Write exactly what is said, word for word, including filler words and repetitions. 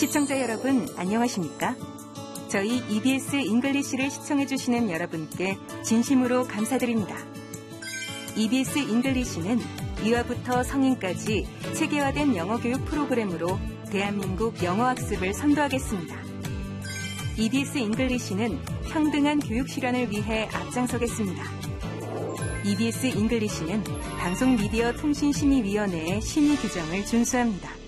시청자 여러분, 안녕하십니까? 저희 이비에스 잉글리시를 시청해주시는 여러분께 진심으로 감사드립니다. 이비에스 잉글리시는 유아부터 성인까지 체계화된 영어 교육 프로그램으로 대한민국 영어 학습을 선도하겠습니다. 이비에스 잉글리시는 평등한 교육 실현을 위해 앞장서겠습니다. 이비에스 잉글리시는 방송미디어 통신심의위원회의 심의 규정을 준수합니다.